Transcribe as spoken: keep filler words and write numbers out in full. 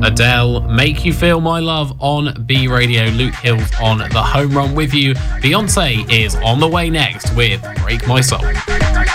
Adele, Make You Feel My Love on B Radio. Luke Hills on the home run with you. Beyonce is on the way next with Break My Soul.